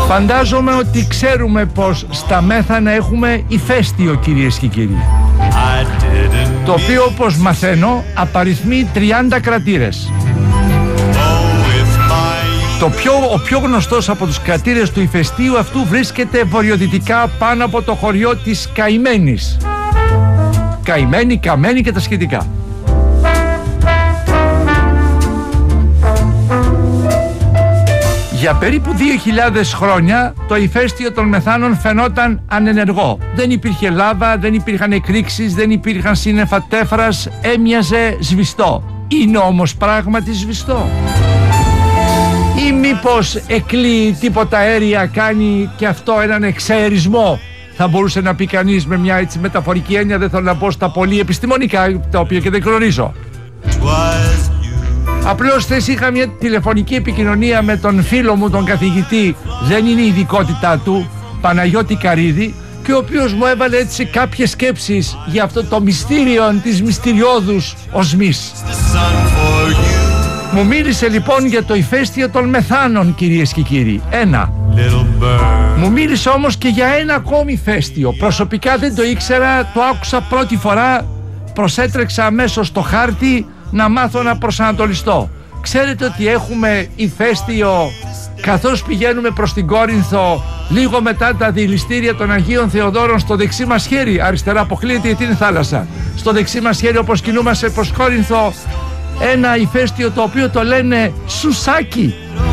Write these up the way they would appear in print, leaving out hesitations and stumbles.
Φαντάζομαι ότι ξέρουμε πως στα Μέθανα έχουμε ηφαίστειο, κυρίες και κύριοι, το οποίο, όπως μαθαίνω, απαριθμεί 30 κρατήρες. Ο πιο γνωστός από τους κρατήρες του ηφαιστείου αυτού βρίσκεται βορειοδυτικά πάνω από το χωριό της Καημένης. Καημένη, Καμένη και τα σχετικά. Για περίπου 2.000 χρόνια το ηφαίστειο των Μεθάνων φαινόταν ανενεργό. Δεν υπήρχε λάβα, δεν υπήρχαν εκρήξεις, δεν υπήρχαν σύννεφα τέφρας, έμοιαζε σβηστό. Είναι όμως πράγματι σβηστό? Ή μήπως εκλείει τίποτα αέρια, κάνει και αυτό έναν εξαερισμό? Θα μπορούσε να πει κανείς με μια έτσι μεταφορική έννοια, δεν θέλω να πω στα πολύ επιστημονικά, τα οποία και δεν γνωρίζω. Απλώς θες είχα μια τηλεφωνική επικοινωνία με τον φίλο μου, τον καθηγητή, δεν είναι η ειδικότητά του, Παναγιώτη Καρίδη, και ο οποίος μου έβαλε έτσι κάποιες σκέψεις για αυτό το μυστήριο της μυστηριώδους οσμής. Μου μίλησε λοιπόν για το ηφαίστειο των Μεθάνων, κυρίες και κύριοι. Ένα. Μου μίλησε όμως και για ένα ακόμη ηφαίστειο. Προσωπικά δεν το ήξερα, το άκουσα πρώτη φορά, προσέτρεξα αμέσως στο χάρτη να μάθω να προσανατολιστώ. Ξέρετε ότι έχουμε ηφαίστειο καθώς πηγαίνουμε προς την Κόρινθο, λίγο μετά τα διηλιστήρια των Αγίων Θεοδόρων, στο δεξί μας χέρι, αριστερά αποκλείεται γιατί είναι θάλασσα, στο δεξί μας χέρι όπως κινούμαστε προς Κόρινθο, ένα ηφαίστειο το οποίο το λένε Σουσάκι.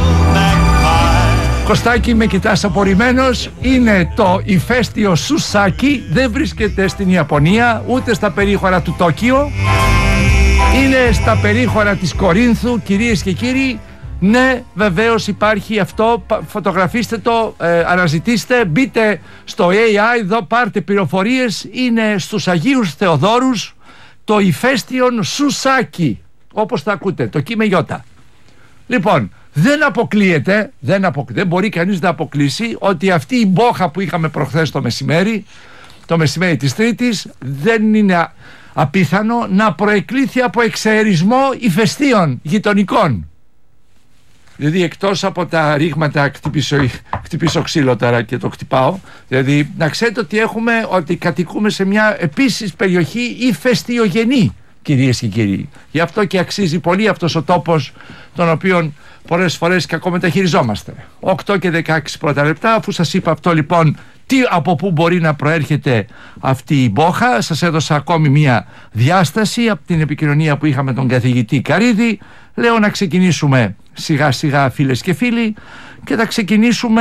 Κωστάκη, με κοιτάς απορριμμένος, είναι το ηφαίστειο Σουσάκι, δεν βρίσκεται στην Ιαπωνία ούτε στα περίχωρα του Τόκιο, είναι στα περίχωρα της Κορίνθου, κυρίες και κύριοι. Ναι, βεβαίως υπάρχει αυτό, φωτογραφίστε το, αναζητήστε, μπείτε στο AI, εδώ πάρτε πληροφορίες, είναι στους Αγίους Θεοδόρους, το ηφαίστειον Σουσάκι, όπως τα ακούτε, το κείμε γιώτα. Λοιπόν, δεν αποκλείεται, δεν μπορεί κανείς να αποκλείσει ότι αυτή η μπόχα που είχαμε προχθές το μεσημέρι της Τρίτης, δεν είναι απίθανο να προεκλήθη από εξαερισμό ηφαιστείων γειτονικών. Δηλαδή εκτός από τα ρήγματα, χτυπήσω ξύλο τώρα και το χτυπάω, δηλαδή να ξέρετε ότι κατοικούμε σε μια επίσης περιοχή ηφαιστειογενή, κυρίες και κύριοι. Γι' αυτό και αξίζει πολύ αυτός ο τόπος, τον οποίον πολλές φορές κακομεταχειριζόμαστε. 8 και 16 πρώτα λεπτά, αφού σας είπα αυτό λοιπόν, από πού μπορεί να προέρχεται αυτή η μπόχα, σας έδωσα ακόμη μια διάσταση από την επικοινωνία που είχαμε τον καθηγητή Καρίδη. Λέω να ξεκινήσουμε σιγά σιγά, φίλες και φίλοι, και θα ξεκινήσουμε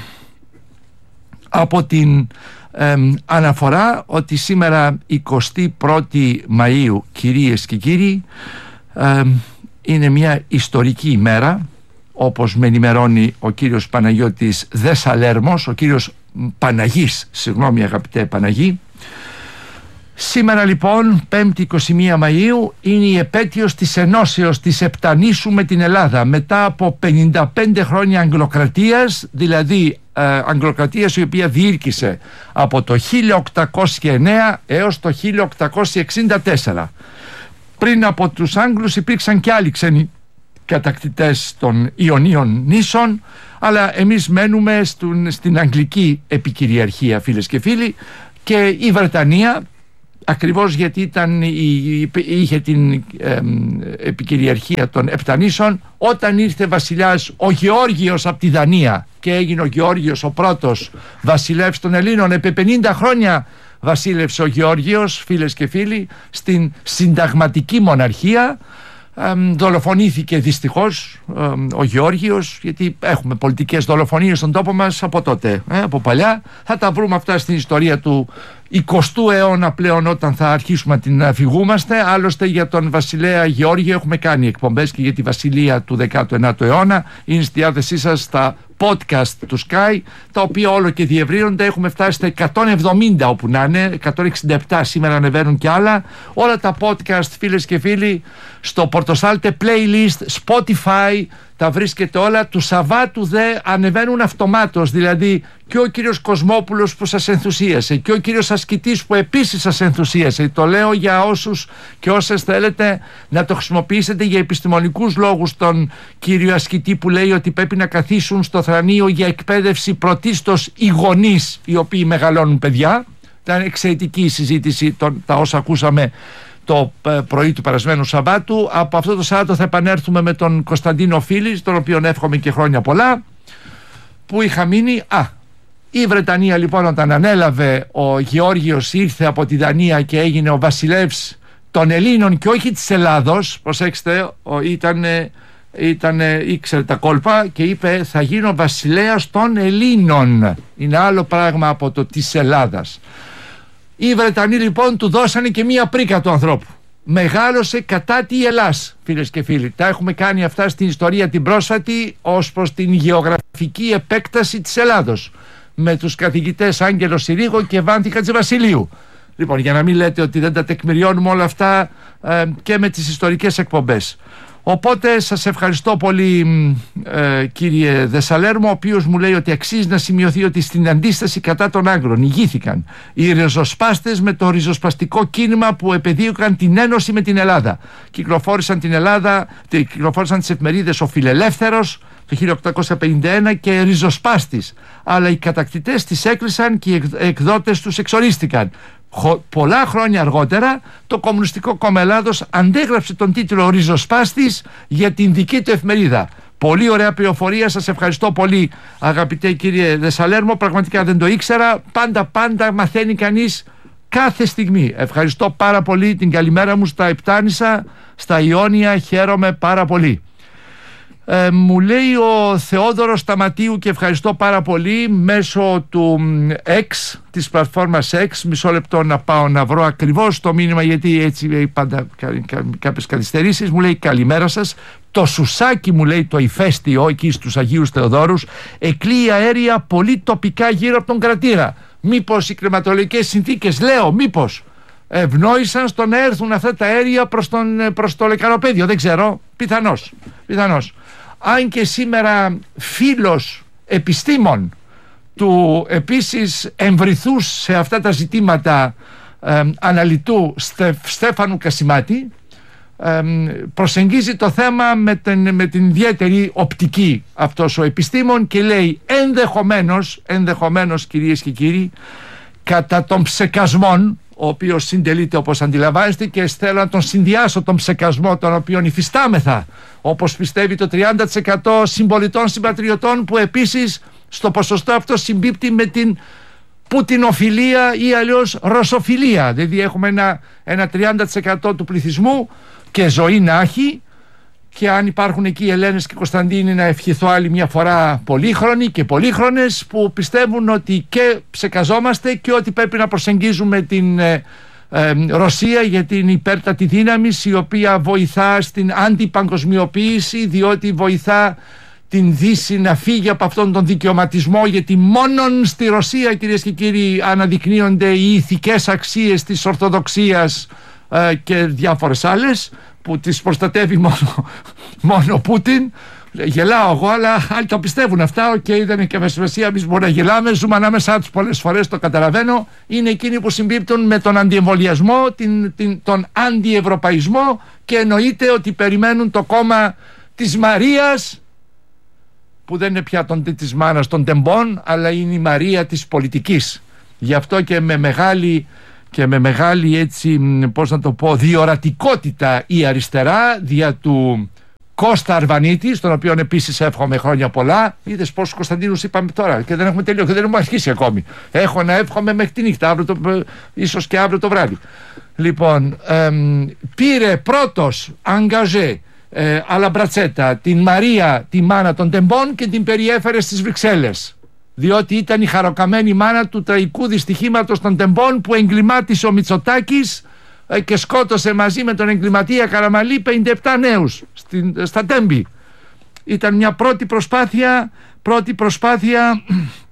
από την αναφορά ότι σήμερα 21η Μαΐου, κυρίες και κύριοι, είναι μια ιστορική ημέρα, όπως με ενημερώνει ο κύριος Παναγιώτης Δεσσαλέρμος, ο κύριος Παναγής, συγγνώμη αγαπητέ Παναγή. Σήμερα λοιπόν, 5η 21 Μαΐου, είναι η επέτειος της ενώσεως της Επτανήσου με την Ελλάδα, μετά από 55 χρόνια αγγλοκρατίας, δηλαδή αγγλοκρατίας η οποία διήρκησε από το 1809 έως το 1864. Πριν από τους Άγγλους υπήρξαν και άλλοι ξένοι κατακτητές των Ιωνίων νήσων, αλλά εμείς μένουμε στην Αγγλική επικυριαρχία, φίλες και φίλοι, και η Βρετανία, ακριβώς γιατί είχε την επικυριαρχία των Επτανήσων, όταν ήρθε βασιλιάς ο Γεώργιος από τη Δανία και έγινε ο Γεώργιος ο πρώτος βασιλεύς των Ελλήνων, επί 50 χρόνια βασίλευσε ο Γεώργιος, φίλες και φίλοι, στην συνταγματική μοναρχία. Δολοφονήθηκε δυστυχώς ο Γεώργιος, γιατί έχουμε πολιτικές δολοφονίες στον τόπο μας από τότε, από παλιά. Θα τα βρούμε αυτά στην ιστορία του 20ου αιώνα πλέον, όταν θα αρχίσουμε να την αφηγούμαστε. Άλλωστε για τον βασιλέα Γεώργιο έχουμε κάνει εκπομπές, και για τη βασιλεία του 19ου αιώνα είναι στη διάθεσή σας στα podcast του Sky, τα οποία όλο και διευρύνονται. Έχουμε φτάσει στα 170 όπου να είναι, 167 σήμερα ανεβαίνουν και άλλα. Όλα τα podcast, φίλες και φίλοι, στο Πορτοσάλτε playlist, Spotify, τα βρίσκετε όλα. Του Σαββάτου δε ανεβαίνουν αυτομάτως, δηλαδή και ο κύριος Κοσμόπουλος που σας ενθουσίασε και ο κύριος Ασκητής που επίσης σας ενθουσίασε. Το λέω για όσους και όσες θέλετε να το χρησιμοποιήσετε για επιστημονικούς λόγους, τον κύριο Ασκητή που λέει ότι πρέπει να καθίσουν στο θρανείο για εκπαίδευση πρωτίστως οι γονείς οι οποίοι μεγαλώνουν παιδιά. Ήταν εξαιρετική η συζήτηση, τα όσα ακούσαμε το πρωί του περασμένου Σαββάτου. Από αυτό το Σάββατο θα επανέλθουμε με τον Κωνσταντίνο Φίλης, τον οποίον εύχομαι και χρόνια πολλά, που είχα μείνει. Η Βρετανία λοιπόν, όταν ανέλαβε ο Γεώργιος, ήρθε από τη Δανία και έγινε ο βασιλεύς των Ελλήνων και όχι της Ελλάδος. Προσέξτε, ήξερε τα κόλπα και είπε θα γίνω βασιλέας των Ελλήνων. Είναι άλλο πράγμα από το της Ελλάδας. Οι Βρετανοί λοιπόν του δώσανε και μία πρίκα του ανθρώπου. Μεγάλωσε κατά τη Ελλάς, φίλες και φίλοι. Τα έχουμε κάνει αυτά στην ιστορία την πρόσφατη ως προς την γεωγραφική επέκταση της Ελλάδος, με τους καθηγητές Άγγελο Συρίγο και Βάνθη Χατζηβασιλείου. Λοιπόν, για να μην λέτε ότι δεν τα τεκμηριώνουμε όλα αυτά και με τις ιστορικές εκπομπές. Οπότε σας ευχαριστώ πολύ κύριε Δεσσαλέρμο, ο οποίος μου λέει ότι αξίζει να σημειωθεί ότι στην αντίσταση κατά των Άγγλων ηγήθηκαν οι ριζοσπάστες με το ριζοσπαστικό κίνημα που επεδίωκαν την ένωση με την Ελλάδα. Κυκλοφόρησαν τις εφημερίδες ο Φιλελεύθερος το 1851 και ριζοσπάστης, αλλά οι κατακτητές τις έκλεισαν και οι εκδότες τους εξορίστηκαν. Πολλά χρόνια αργότερα το Κομμουνιστικό Κόμμα Ελλάδος αντέγραψε τον τίτλο ριζοσπάστης για την δική του εφημερίδα. Πολύ ωραία πληροφορία, σας ευχαριστώ πολύ αγαπητέ κύριε Δεσσαλέρμο, πραγματικά δεν το ήξερα. Πάντα μαθαίνει κανείς κάθε στιγμή. Ευχαριστώ πάρα πολύ, την καλημέρα μου στα Επτάνησα, στα Ιόνια, χαίρομαι πάρα πολύ. Μου λέει ο Θεόδωρος Σταματίου και ευχαριστώ πάρα πολύ μέσω του X, της πλατφόρμας X. Μισό λεπτό να πάω να βρω ακριβώς το μήνυμα, γιατί έτσι πάντα κάποιες καθυστερήσεις. Μου λέει καλημέρα σας, το Σουσάκι μου λέει το ηφαίστειο εκεί στους Αγίους Θεοδόρους εκλείει αέρια πολύ τοπικά γύρω από τον κρατήρα. Μήπως οι κλιματολογικές συνθήκες, λέω, μήπως ευνόησαν στο να έρθουν αυτά τα αέρια προς το λεκανοπέδιο, δεν ξέρω, πιθανώς. Αν και σήμερα φίλος επιστήμων του επίσης εμβριθούς σε αυτά τα ζητήματα αναλυτού Στέφανου Κασιμάτη προσεγγίζει το θέμα με την ιδιαίτερη οπτική αυτός ο επιστήμον και λέει ενδεχομένως κυρίες και κύριοι, κατά των ψεκασμών, ο οποίος συντελείται όπως αντιλαμβάνεστε, και θέλω να τον συνδυάσω τον ψεκασμό τον οποίον υφιστάμεθα, όπως πιστεύει το 30% συμπολιτών συμπατριωτών, που επίσης στο ποσοστό αυτό συμπίπτει με την πουτινοφιλία ή αλλιώς ρωσοφιλία. Δηλαδή έχουμε ένα 30% του πληθυσμού και ζωή να έχει, και αν υπάρχουν εκεί Ελένες και Κωνσταντίνοι, να ευχηθώ άλλη μια φορά πολύχρονοι και πολύχρονες, που πιστεύουν ότι και ψεκαζόμαστε και ότι πρέπει να προσεγγίζουμε την Ρωσία για την υπέρτατη δύναμη, η οποία βοηθά στην αντιπαγκοσμιοποίηση, διότι βοηθά την Δύση να φύγει από αυτόν τον δικαιωματισμό, γιατί μόνον στη Ρωσία, κυρίες και κύριοι, αναδεικνύονται οι ηθικές αξίες της Ορθοδοξίας και διάφορες άλλες, που τις προστατεύει μόνο ο Πούτιν. Γελάω εγώ, αλλά άλλοι το πιστεύουν αυτά. Δεν είναι και μεσημεσία, εμείς μπορούμε να γελάμε, ζούμε ανάμεσά τους πολλές φορές, το καταλαβαίνω. Είναι εκείνοι που συμπίπτουν με τον αντιεμβολιασμό, τον αντιευρωπαϊσμό, και εννοείται ότι περιμένουν το κόμμα της Μαρίας, που δεν είναι πια της μάνας των τεμπών, αλλά είναι η Μαρία της πολιτικής. Γι' αυτό και με μεγάλη έτσι, πώς να το πω, διορατικότητα η αριστερά δια του Κώστα Αρβανίτη, στον οποίο επίσης εύχομαι χρόνια πολλά. Είδες πόσους Κωνσταντίνους είπαμε τώρα και δεν έχουμε τελειώσει και δεν έχουμε αρχίσει ακόμη. Έχω να εύχομαι μέχρι τη νύχτα, ίσως και αύριο το βράδυ. Λοιπόν, πήρε πρώτος αγκαζέ αλαμπρατσέτα την Μαρία, τη μάνα των τεμπών, και την περιέφερε στις Βρυξέλλες, διότι ήταν η χαροκαμένη μάνα του τραγικού δυστυχήματος των τεμπών, που εγκλημάτισε ο Μητσοτάκης και σκότωσε μαζί με τον εγκληματία Καραμαλή 57 νέους στα Τέμπη. Ήταν μια πρώτη προσπάθεια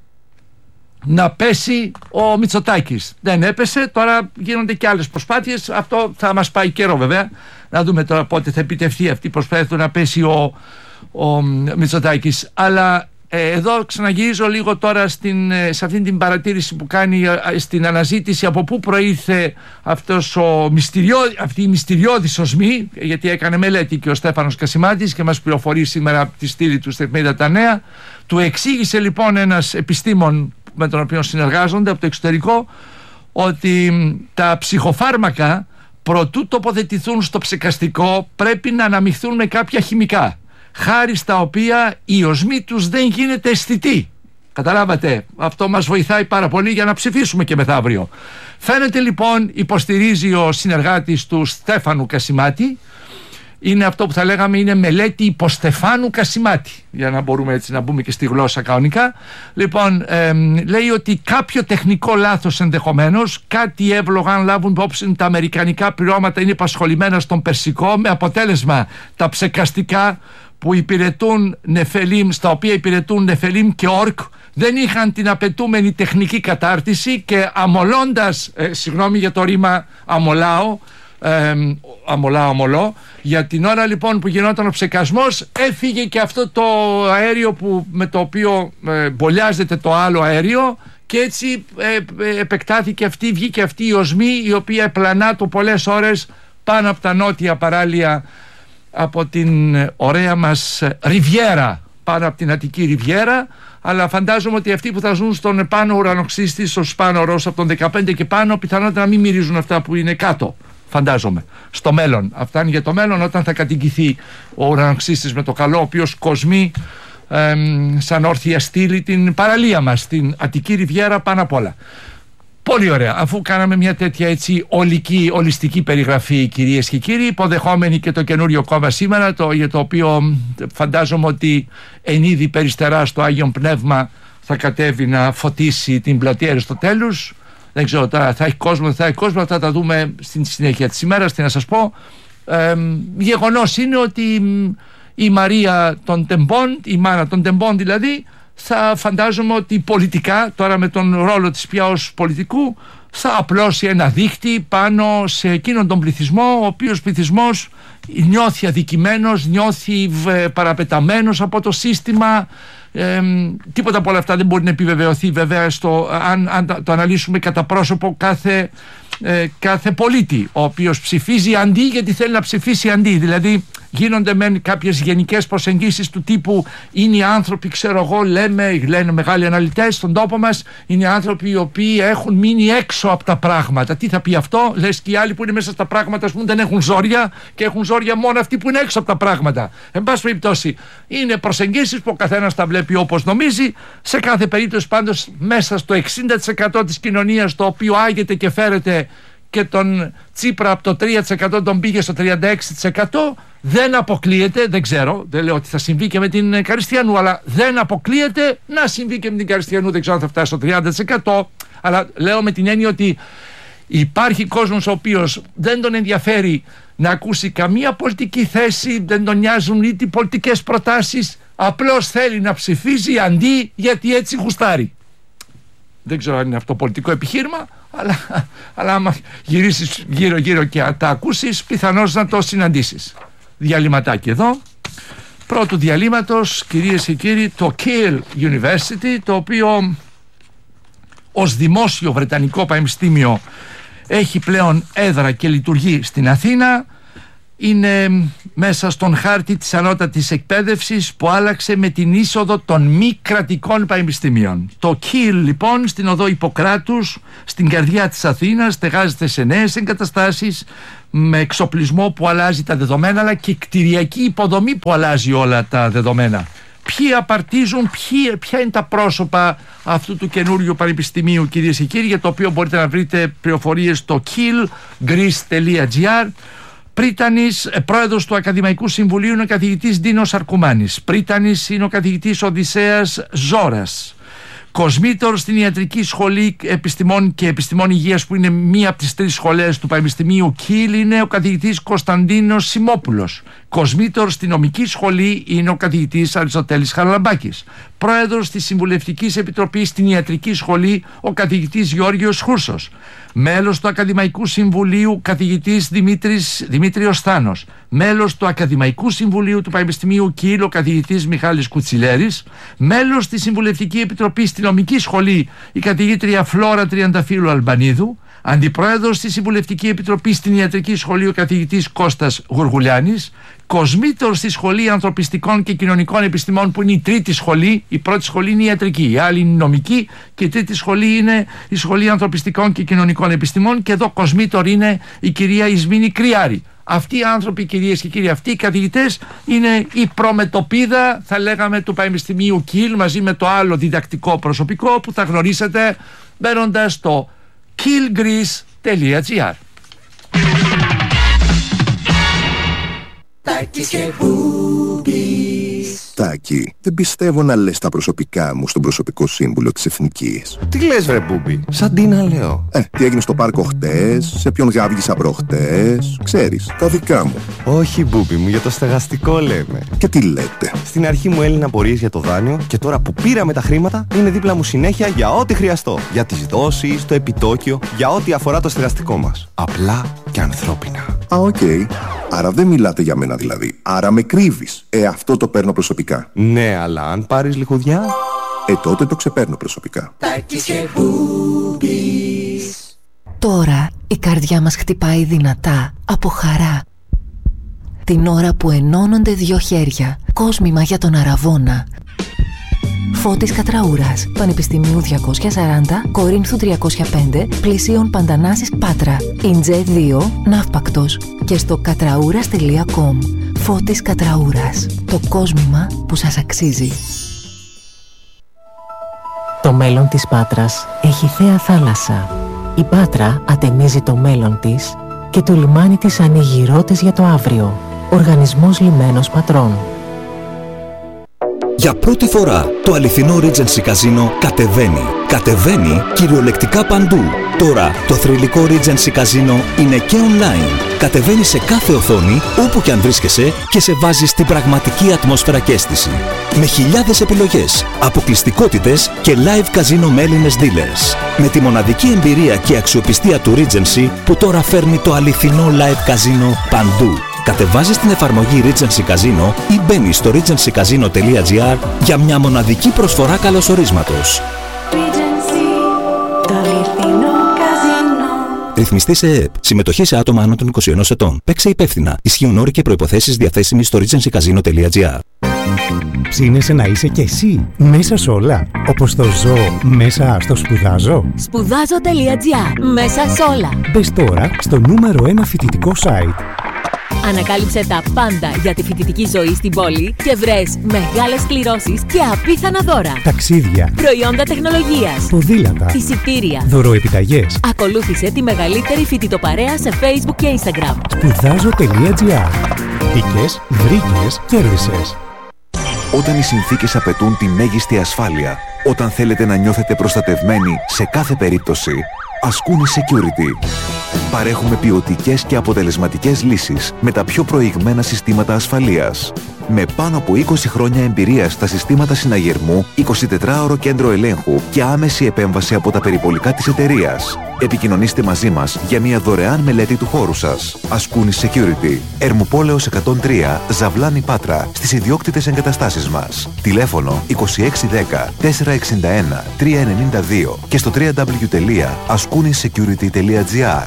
να πέσει ο Μητσοτάκης. Δεν έπεσε, τώρα γίνονται και άλλες προσπάθειες. Αυτό θα μας πάει καιρό βέβαια, να δούμε τώρα πότε θα επιτευχθεί αυτή η προσπάθεια να πέσει ο Μητσοτάκης. Αλλά εδώ ξαναγυρίζω λίγο τώρα σε αυτή την παρατήρηση που κάνει, στην αναζήτηση από πού προήλθε αυτή η μυστηριώδη οσμή, γιατί έκανε μελέτη και ο Στέφανος Κασιμάτης και μας πληροφορεί σήμερα από τη στήλη του στην εφημερίδα Τα Νέα. Του εξήγησε λοιπόν ένας επιστήμον με τον οποίο συνεργάζονται από το εξωτερικό ότι τα ψυχοφάρμακα προτού τοποθετηθούν στο ψεκαστικό πρέπει να αναμειχθούν με κάποια χημικά, χάρη στα οποία η οσμή τους δεν γίνεται αισθητή. Καταλάβατε, αυτό μας βοηθάει πάρα πολύ για να ψηφίσουμε και μεθαύριο. Φαίνεται λοιπόν, υποστηρίζει ο συνεργάτης του Στέφανου Κασιμάτη, είναι αυτό που θα λέγαμε είναι μελέτη υπό Στεφάνου Κασιμάτη, για να μπορούμε έτσι να μπούμε και στη γλώσσα κανονικά. Λοιπόν, λέει ότι κάποιο τεχνικό λάθος ενδεχομένως, κάτι εύλογα αν λάβουν υπόψη τα αμερικανικά πληρώματα είναι υπασχολημένα στον Περσικό, με αποτέλεσμα τα ψεκαστικά που υπηρετούν Νεφελίμ, στα οποία υπηρετούν Νεφελίμ και Όρκ, δεν είχαν την απαιτούμενη τεχνική κατάρτιση και αμολώντας, συγγνώμη για το ρήμα αμολώ, για την ώρα λοιπόν που γινόταν ο ψεκασμός έφυγε και αυτό το αέριο με το οποίο μπολιάζεται το άλλο αέριο και έτσι βγήκε αυτή η οσμή η οποία επλανά το πολλές ώρες πάνω από τα νότια παράλια, από την ωραία μας Ριβιέρα, πάνω από την Αττική Ριβιέρα. Αλλά φαντάζομαι ότι αυτοί που θα ζουν στον επάνω ουρανοξύστη, στο σπάνο Ρώσο από τον 15 και πάνω, πιθανότητα να μην μυρίζουν αυτά που είναι κάτω. Φαντάζομαι. Στο μέλλον. Αυτά είναι για το μέλλον, όταν θα κατοικηθεί ο ουρανοξύστης με το καλό, ο οποίος κοσμεί σαν όρθια στήλη την παραλία μας, την Αττική Ριβιέρα πάνω απ' όλα. Πολύ ωραία. Αφού κάναμε μια τέτοια έτσι ολιστική περιγραφή, κυρίες και κύριοι, υποδεχόμενοι και το καινούριο κόμμα σήμερα, για το οποίο φαντάζομαι ότι εν είδη περιστερά στο Άγιον Πνεύμα θα κατέβει να φωτίσει την πλατεία Αριστοτέλους. Δεν ξέρω τώρα, θα έχει κόσμο, δεν θα έχει κόσμο, θα τα δούμε στην συνέχεια της ημέρας. Τι να σας πω, γεγονός είναι ότι η Μαρία των Τεμπών, η μάνα των Τεμπών δηλαδή, θα φαντάζομαι ότι πολιτικά, τώρα με τον ρόλο της πια ως πολιτικού, θα απλώσει ένα δίχτυ πάνω σε εκείνον τον πληθυσμό, ο οποίος πληθυσμός νιώθει αδικημένος, νιώθει παραπεταμένος από το σύστημα. Τίποτα από όλα αυτά δεν μπορεί να επιβεβαιωθεί βέβαια αν το αναλύσουμε κατά πρόσωπο κάθε πολίτη, ο οποίος ψηφίζει αντί γιατί θέλει να ψηφίσει αντί. Δηλαδή γίνονται μεν κάποιες γενικές προσεγγίσεις του τύπου είναι οι άνθρωποι, ξέρω εγώ, λένε μεγάλοι αναλυτές στον τόπο μας, είναι οι άνθρωποι οι οποίοι έχουν μείνει έξω από τα πράγματα. Τι θα πει αυτό? Λες και οι άλλοι που είναι μέσα στα πράγματα, ας πούμε, δεν έχουν ζόρια και έχουν ζόρια μόνο αυτοί που είναι έξω από τα πράγματα. Εν πάση περιπτώσει, είναι προσεγγίσεις που ο καθένας τα βλέπει όπως νομίζει. Σε κάθε περίπτωση πάντως μέσα στο 60% της κοινωνίας, το οποίο άγεται και φέρεται, και τον Τσίπρα από το 3% τον πήγε στο 36%, δεν αποκλείεται, δεν ξέρω, δεν λέω ότι θα συμβεί και με την Καριστιανού, αλλά δεν αποκλείεται να συμβεί και με την Καριστιανού, δεν ξέρω αν θα φτάσει στο 30%, αλλά λέω με την έννοια ότι υπάρχει κόσμος ο οποίος δεν τον ενδιαφέρει να ακούσει καμία πολιτική θέση, δεν τον νοιάζουν είτε πολιτικές προτάσεις, απλώς θέλει να ψηφίζει αντί γιατί έτσι γουστάρει. Δεν ξέρω αν είναι αυτό πολιτικό επιχείρημα, αλλά άμα γυρίσεις γύρω-γύρω και τα ακούσεις, πιθανώς να το συναντήσεις. Διαλυματάκι εδώ. Πρώτου διαλύματος, κυρίες και κύριοι, το Keele University, το οποίο ως δημόσιο βρετανικό πανεπιστήμιο έχει πλέον έδρα και λειτουργεί στην Αθήνα. Είναι μέσα στον χάρτη της ανώτατης εκπαίδευσης που άλλαξε με την είσοδο των μη κρατικών πανεπιστημίων. Το Keele λοιπόν στην οδό Ιπποκράτους, στην καρδιά της Αθήνας, στεγάζεται σε νέες εγκαταστάσεις με εξοπλισμό που αλλάζει τα δεδομένα, αλλά και κτηριακή υποδομή που αλλάζει όλα τα δεδομένα. Ποιοι απαρτίζουν, ποια είναι τα πρόσωπα αυτού του καινούριου πανεπιστημίου, κυρίες και κύριοι, για το οποίο μπορείτε να βρείτε πληροφορίες στο keelgreece.gr. Πρίτανης, πρόεδρος του Ακαδημαϊκού Συμβουλίου, είναι ο καθηγητής Ντίνος Αρκουμάνης. Πρίτανης είναι ο καθηγητής Οδυσσέας Ζώρας. Κοσμήτωρ στην Ιατρική Σχολή Επιστημών και Επιστημών Υγείας, που είναι μία από τις 3 σχολές του Πανεπιστημίου Keele, είναι ο καθηγητής Κωνσταντίνος Σιμόπουλος. Κοσμήτωρ στη νομική σχολή είναι ο καθηγητής Αριστοτέλης Χαραλαμπάκης. Πρόεδρος της Συμβουλευτικής Επιτροπής στην Ιατρική Σχολή ο καθηγητής Γεώργιος Χούρσος. Μέλος του Ακαδημαϊκού Συμβουλίου καθηγητής Δημήτριος Θάνος. Μέλος του Ακαδημαϊκού Συμβουλίου του Πανεπιστημίου Κιήλ ο καθηγητής Μιχάλης Κουτσιλέρης. Μέλος της Συμβουλευτική Επιτροπή στη Νομική Σχολή η καθηγήτρια Φλόρα Τριανταφύλου Αλμπανίδου. Αντιπρόεδρος στη Συμβουλευτική Επιτροπή στην Ιατρική Σχολή ο καθηγητής Κώστας Γουργουλιάνης. Κοσμήτωρ στη Σχολή Ανθρωπιστικών και Κοινωνικών Επιστημών που είναι η τρίτη σχολή. Η πρώτη σχολή είναι η ιατρική, η άλλη είναι η νομική και η τρίτη σχολή είναι η Σχολή Ανθρωπιστικών και Κοινωνικών Επιστημών και εδώ κοσμήτωρ είναι η κυρία Ισμήνη Κριάρη. Αυτοί οι άνθρωποι, κυρίες και κύριοι, αυτοί οι καθηγητές είναι η προμετωπίδα, θα λέγαμε, του Πανεπιστημίου Κιήλ μαζί με το άλλο διδακτικό προσωπικό που θα γνωρίσετε μπαίνοντας στο killgreece.gr. Τάκη, δεν πιστεύω να λες τα προσωπικά μου στον προσωπικό σύμβουλο της Εθνικής. Τι λες βρε Μπούμπι, σαν τι να λέω. Τι έγινε στο πάρκο χτες, σε ποιον γάβγισα προχτές, ξέρεις, τα δικά μου. Όχι Μπούμπι μου, για το στεγαστικό λέμε. Και τι λέτε. Στην αρχή μου έλυναν απορίες για το δάνειο και τώρα που πήραμε τα χρήματα είναι δίπλα μου συνέχεια για ό,τι χρειαστώ. Για τις δόσεις, το επιτόκιο, για ό,τι αφορά το στεγαστικό μας. Απλά και ανθρώπινα. Οκ. Άρα δεν μιλάτε για μένα δηλαδή. Άρα με κρύβεις. Αυτό το παίρνω προσωπικά. Ναι, αλλά αν πάρεις λιχουδιά... Τότε το ξεπαίρνω προσωπικά. Τώρα η καρδιά μας χτυπάει δυνατά από χαρά. Την ώρα που ενώνονται δύο χέρια. Κόσμημα για τον Αραβώνα. Φώτης Κατραούρας, Πανεπιστημίου 240, Κορίνθου 305, Πλησίων Παντανάσης Πάτρα, Ιντζέ 2, Ναύπακτος και στο κατραούρας.com. Φώτης Κατραούρας, το κόσμημα που σας αξίζει. Το μέλλον της Πάτρας έχει θέα θάλασσα. Η Πάτρα ατενίζει το μέλλον της και το λιμάνι της ανοίγει ρότες για το αύριο. Οργανισμός Λιμένος Πατρών. Για πρώτη φορά το αληθινό Regency Casino κατεβαίνει. Κατεβαίνει κυριολεκτικά παντού. Τώρα το θρυλικό Regency Casino είναι και online. Κατεβαίνει σε κάθε οθόνη, όπου και αν βρίσκεσαι και σε βάζει στην πραγματική ατμόσφαιρα και αίσθηση. Με χιλιάδες επιλογές, αποκλειστικότητες και live casino με Έλληνες dealers. Με τη μοναδική εμπειρία και αξιοπιστία του Regency που τώρα φέρνει το αληθινό live casino παντού. Κατεβάζεις την εφαρμογή Regency Casino ή μπαίνεις στο regencycasino.gr για μια μοναδική προσφορά καλωσορίσματος. Το αληθινό καζίνο. Ρυθμιστή σε ΕΕΠ. Συμμετοχή σε άτομα άνω των 21 ετών. Παίξε υπεύθυνα. Ισχύουν όροι και προϋποθέσεις διαθέσιμοι στο regencycasino.gr. Ψήνεσαι να είσαι κι εσύ μέσα σ' όλα, όπως το ζω μέσα στο σπουδάζω. Σπουδάζω.gr. Μέσα σ' όλα. Μπες τώρα στο νούμερο 1 φοιτητικό site. Ανακάλυψε τα πάντα για τη φοιτητική ζωή στην πόλη και βρες μεγάλες κληρώσεις και απίθανα δώρα. Ταξίδια, Προϊόντα τεχνολογίας, ποδήλατα, εισιτήρια, δωροεπιταγές. Ακολούθησε τη μεγαλύτερη φοιτητοπαρέα σε Facebook και Instagram. Σπουδάζω.gr. Μπήκες, βρήκες, κέρδισες. Όταν οι συνθήκες απαιτούν τη μέγιστη ασφάλεια, όταν θέλετε να νιώθετε προστατευμένοι σε κάθε περίπτωση, Ascuni Security. Παρέχουμε ποιοτικές και αποτελεσματικές λύσεις με τα πιο προηγμένα συστήματα ασφαλείας. Με πάνω από 20 χρόνια εμπειρία στα συστήματα συναγερμού, 24ωρο κέντρο ελέγχου και άμεση επέμβαση από τα περιπολικά της εταιρείας. Επικοινωνήστε μαζί μας για μια δωρεάν μελέτη του χώρου σας. Ascuni Security. Ερμοπόλεως 103, Ζαβλάνη Πάτρα, στις ιδιόκτητες εγκαταστάσεις μας. Τηλέφωνο 2610 461 392 και στο www.ascunisecurity.gr.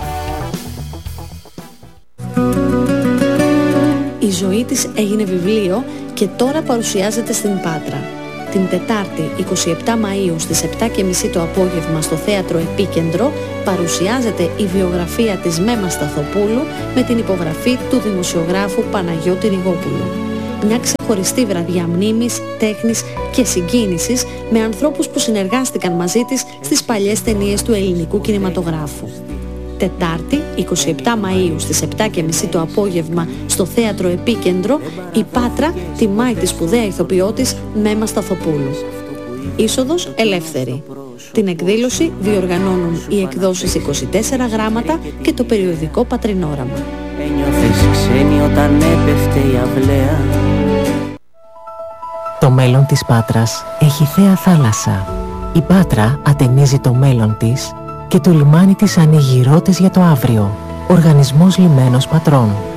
Η ζωή της έγινε βιβλίο και τώρα παρουσιάζεται στην Πάτρα. Την Τετάρτη 27 Μαΐου στις 7:30 το απόγευμα στο Θέατρο Επίκεντρο παρουσιάζεται η βιογραφία της Μέμα Σταθοπούλου με την υπογραφή του δημοσιογράφου Παναγιώτη Ριγόπουλου. Μια ξεχωριστή βραδιά μνήμης, τέχνης και συγκίνησης με ανθρώπους που συνεργάστηκαν μαζί της στις παλιές ταινίες του ελληνικού κινηματογράφου. Τετάρτη, 27 Μαΐου στις 7:30 το απόγευμα στο Θέατρο Επίκεντρο, η Πάτρα τιμάει τη σπουδαία ηθοποιό της Μέμα Σταθοπούλου. Είσοδος ελεύθερη. Την εκδήλωση διοργανώνουν οι εκδόσεις 24 γράμματα και το περιοδικό Πατρινόραμα. θέση ξένη όταν έπεφτε η αυλαία. Το μέλλον της Πάτρας έχει θέα θάλασσα. Η Πάτρα ατενίζει το μέλλον της και το λιμάνι της ανοίγει ρότες για το αύριο. Οργανισμός Λιμένος Πατρών.